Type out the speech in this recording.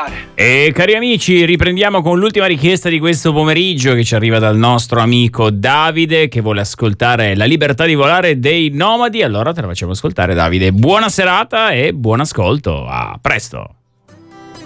volare. E cari amici, riprendiamo con l'ultima richiesta di questo pomeriggio che ci arriva dal nostro amico Davide, che vuole ascoltare La libertà di volare dei Nomadi. Allora te la facciamo ascoltare, Davide. Buona serata e buon ascolto. A presto.